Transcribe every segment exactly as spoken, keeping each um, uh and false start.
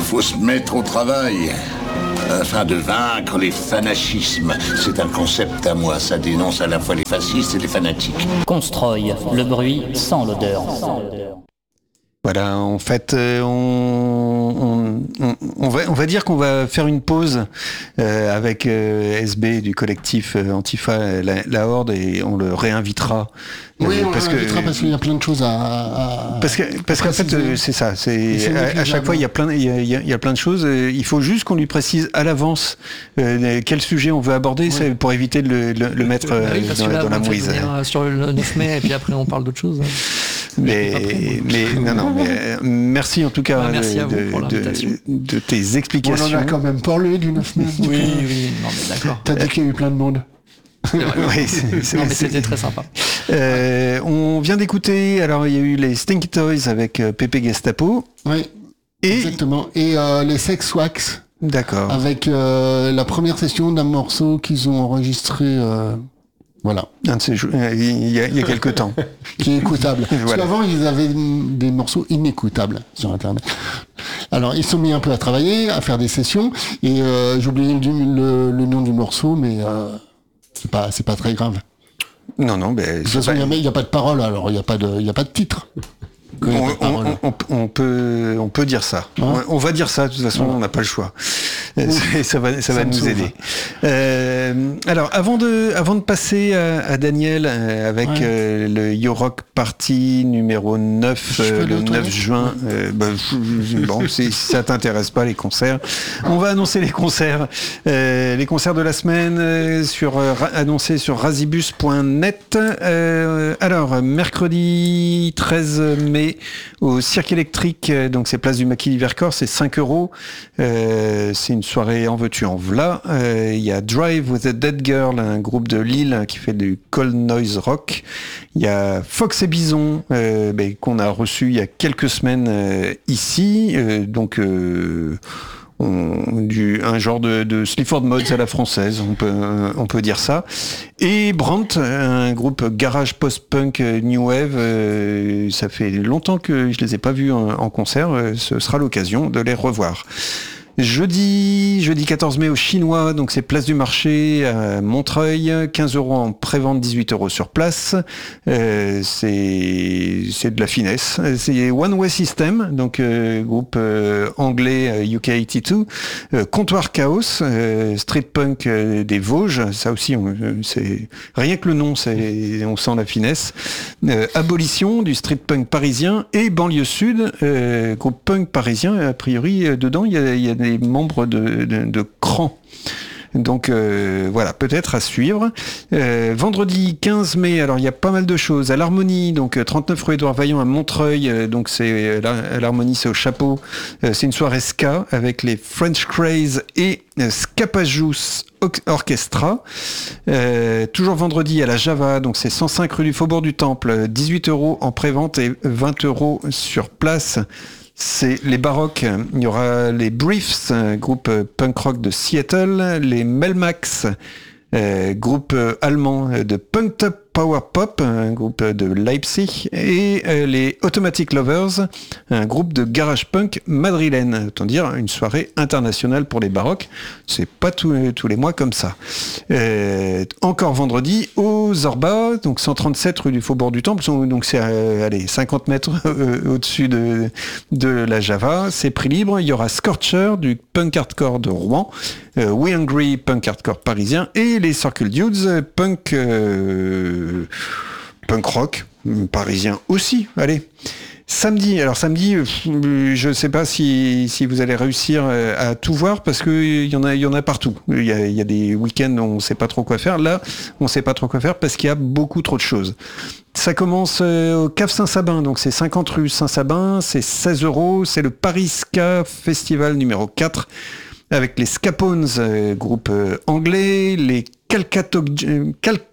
faut se mettre au travail afin de vaincre les fanachismes. C'est un concept à moi, ça dénonce à la fois les fascistes et les fanatiques. Constroy, le bruit sans l'odeur. Voilà, en fait, euh, on, on, on, on, va, on va dire qu'on va faire une pause euh, avec euh, S B du collectif euh, Antifa, la, la Horde, et on le réinvitera. Oui, euh, on parce le réinvitera que, parce qu'il y a plein de choses à... à parce que, parce qu'en fait, euh, c'est ça. C'est, à, à chaque fois, il y a plein, il y a, il y a, il y a plein de choses. Il faut juste qu'on lui précise à l'avance euh, quel sujet on veut aborder, oui. C'est pour éviter de le, le, le mettre euh, oui, dans, là, dans la mouise. Sur le neuf mai, et puis après, on parle d'autre chose. Mais, mais non, non, mais euh, merci en tout cas ouais, merci de, à vous pour de, de, de tes explications. On en a quand même parlé du neuf mai. Oui, oui, non, mais d'accord. T'as dit qu'il y a eu plein de monde. Oui, c'est, c'est, non, mais c'était très sympa. Euh, on vient d'écouter, alors il y a eu les Stinky Toys avec euh, Pépé Gestapo. Oui, et... exactement. Et euh, les Sex Wax. D'accord. Avec euh, la première session d'un morceau qu'ils ont enregistré... Euh... Voilà. Un de ces jeux, il y a, il y a quelques temps. Qui est écoutable. Parce voilà. qu'avant, ils avaient des morceaux inécoutables sur Internet. Alors, ils se sont mis un peu à travailler, à faire des sessions, et euh, j'ai oublié le, le, le nom du morceau, mais euh, c'est pas, c'est pas très grave. Non, non, mais... De toute façon, il n'y a, a pas de parole, alors il n'y a, a pas de titre. On, on, on, on, peut, on peut dire ça. Hein on, on va dire ça, de toute façon, ouais. On n'a pas le choix. Oui. Ça va, ça ça va nous sauve. aider. Euh, alors, avant de, avant de passer à, à Daniel euh, avec ouais. euh, le Yo Rock Party numéro neuf, euh, le neuf juin, euh, bah, bon, si ça t'intéresse pas les concerts, on va annoncer les concerts, euh, les concerts de la semaine euh, sur euh, annoncés sur razibus point net. Euh, alors, mercredi treize mai au Cirque électrique, donc c'est place du Maquis d'Hivercors, c'est cinq euros. Euh, c'est une soirée en veux-tu en v'là. Il euh, y a Drive with a Dead Girl, un groupe de Lille qui fait du cold noise rock. Il y a Fox et Bison, euh, bah, qu'on a reçu il y a quelques semaines euh, ici. Euh, donc... Euh, On, du, un genre de, de Sleaford Mods à la française, on peut, on peut dire ça. Et Brandt, un groupe garage post-punk new wave, euh, ça fait longtemps que je les ai pas vus en, en concert, euh, ce sera l'occasion de les revoir. Jeudi, jeudi quatorze mai au Chinois, donc c'est place du marché à Montreuil, quinze euros en pré-vente, dix-huit euros sur place. Euh, c'est, c'est de la finesse. C'est One Way System, donc euh, groupe euh, anglais euh, U K quatre-vingt-deux, euh, Comptoir Chaos, euh, street punk euh, des Vosges, ça aussi, on, c'est rien que le nom, c'est, on sent la finesse. Euh, Abolition du street punk parisien et Banlieue Sud, euh, groupe punk parisien. A priori, euh, dedans, il y a, il y a des membres de, de, de Cran. Donc euh, voilà, peut-être à suivre. Euh, vendredi quinze mai, alors il y a pas mal de choses. À l'Harmonie, donc trente-neuf rue Édouard Vaillant à Montreuil, euh, donc c'est à l'Harmonie, c'est au Chapeau. Euh, c'est une soirée ska avec les French Craze et euh, Scapajous Orchestra. Euh, toujours vendredi à la Java, donc c'est cent cinq rue du Faubourg du Temple, dix-huit euros en pré-vente et vingt euros sur place. C'est les baroques, il y aura les Briefs, groupe punk rock de Seattle, les Melmax, euh, groupe allemand de punk top power pop, un groupe de Leipzig, et euh, les Automatic Lovers, un groupe de garage punk madrilène. Autant dire une soirée internationale pour les baroques. C'est pas tous tous les mois comme ça. Euh, encore vendredi au Zorba, donc cent trente-sept rue du Faubourg du Temple, donc c'est euh, allez cinquante mètres euh, au-dessus de de la Java. C'est prix libre. Il y aura Scorcher du punk hardcore de Rouen, euh, We Hungry punk hardcore parisien et les Circle Dudes punk euh, punk rock parisien aussi. Allez. Samedi, alors samedi, je ne sais pas si, si vous allez réussir à tout voir parce qu'il y en a, il y en a partout. Il y a, il y a des week-ends où on ne sait pas trop quoi faire. Là, on ne sait pas trop quoi faire parce qu'il y a beaucoup trop de choses. Ça commence au Cave Saint-Sabin, donc c'est cinquante rue Saint-Sabin, c'est seize euros, c'est le Paris Ska Festival numéro quatre avec les Scapones, euh, groupe euh, anglais, les Calcatogios,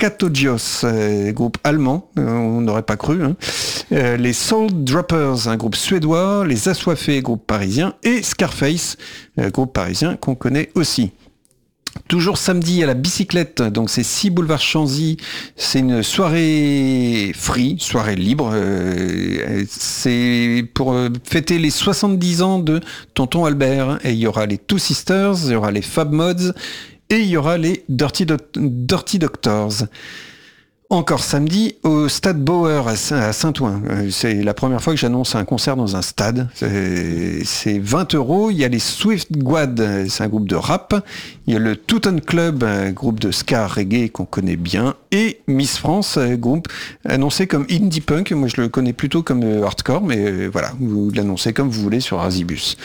euh, groupe allemand, euh, on n'aurait pas cru, hein. euh, les Soul Droppers, un groupe suédois, les Assoiffés, groupe parisien, et Scarface, euh, groupe parisien qu'on connaît aussi. Toujours samedi à la bicyclette, donc c'est six boulevard Chanzy, c'est une soirée free, soirée libre, euh, c'est pour fêter les soixante-dix ans de Tonton Albert, et il y aura les Two Sisters, il y aura les Fab Mods, et il y aura les Dirty, Do- Dirty Doctors. Encore samedi, au Stade Bauer à Saint-Ouen. C'est la première fois que j'annonce un concert dans un stade. C'est, c'est vingt euros. Il y a les Swift Guad, c'est un groupe de rap. Il y a le Tooton Club, un groupe de ska reggae qu'on connaît bien. Et Miss France, un groupe annoncé comme indie punk. Moi, je le connais plutôt comme hardcore, mais voilà, vous l'annoncez comme vous voulez sur Razibus.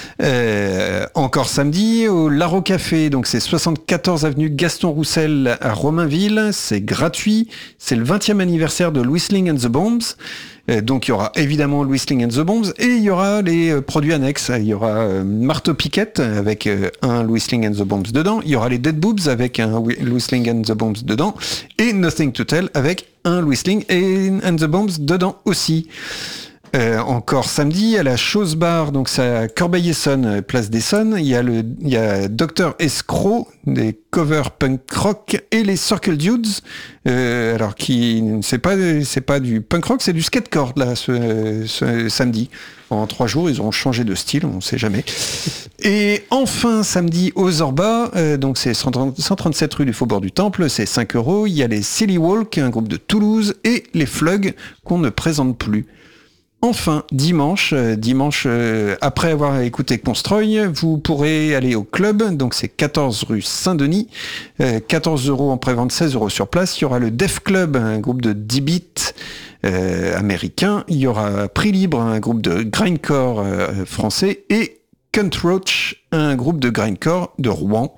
Euh, encore samedi, au Laro Café, donc c'est soixante-quatorze avenue Gaston Roussel à Romainville. C'est gratuit. C'est le vingtième anniversaire de Whistling and the Bombs. Euh, donc il y aura évidemment Whistling and the Bombs et il y aura les euh, produits annexes. Il y aura euh, Marteau Piquette avec euh, un Whistling and the Bombs dedans. Il y aura les Dead Boobs avec un Whistling and the Bombs dedans. Et Nothing to Tell avec un Whistling and the Bombs dedans aussi. Euh, encore samedi à la Chose Bar, donc c'est à Corbeil-Essonnes, place d'Essonnes. Il y a le, il y a Docteur Escroc, des covers punk rock et les Circle Dudes. Euh, alors qui, c'est pas, c'est pas du punk rock, c'est du skatecore là ce, ce samedi. En trois jours, ils ont changé de style, on sait jamais. Et enfin, samedi, au Zorba, euh, donc c'est cent trente-sept rue du Faubourg du Temple, c'est cinq euros. Il y a les Silly Walk, un groupe de Toulouse, et les Flugs, qu'on ne présente plus. Enfin, dimanche, euh, dimanche euh, après avoir écouté Constroy, vous pourrez aller au club, donc c'est quatorze rue Saint-Denis, euh, quatorze euros en prévente, seize euros sur place. Il y aura le Def Club, un groupe de D-beat euh, américain. Il y aura Prix Libre, un groupe de grindcore euh, français, et Cunt Roach, un groupe de grindcore de Rouen.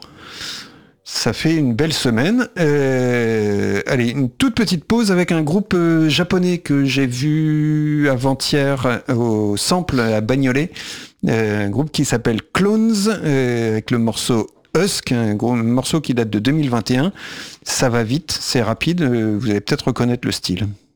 Ça fait une belle semaine. Euh, allez, une toute petite pause avec un groupe euh, japonais que j'ai vu avant-hier au Sample à Bagnolet. Euh, un groupe qui s'appelle Clones, euh, avec le morceau Husk, un gros morceau qui date de deux mille vingt et un. Ça va vite, c'est rapide, euh, vous allez peut-être reconnaître le style.